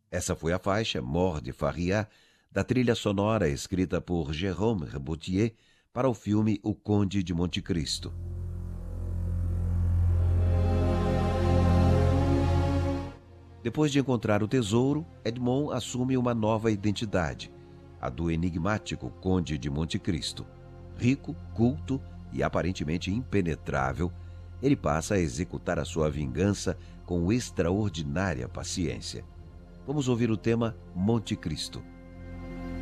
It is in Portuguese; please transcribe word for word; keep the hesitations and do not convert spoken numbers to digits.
Essa foi a faixa Mort de Faria, da trilha sonora escrita por Jérôme Reboutier para o filme O Conde de Monte Cristo. Depois de encontrar o tesouro, Edmond assume uma nova identidade, a do enigmático Conde de Monte Cristo. Rico, culto e aparentemente impenetrável, ele passa a executar a sua vingança com extraordinária paciência. Vamos ouvir o tema Monte Cristo.